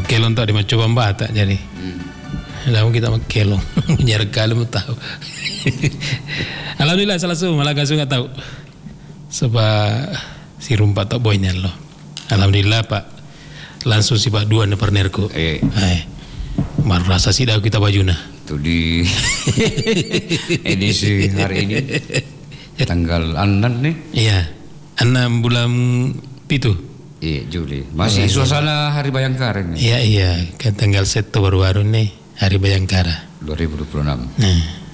kelong tak dia coba mbata jadi. Lalu kita mak kelong nyari kalau mau tahu. Alhamdulillah salah semua malah kasih nggak tahu. Sebab si rumpat tak boynya lo. Alhamdulillah Pak. Langsung si Pak dua nepernerku. Merasa sih dah kita bajuna. Itu di edisi hari ini tanggal 6 nih. Iya. 6 bulan itu. Iya Juli. Masih suasana Hari Bayangkara ini. Iya kan tanggal 1 baru-baru nih Hari Bayangkara 2026. Nah.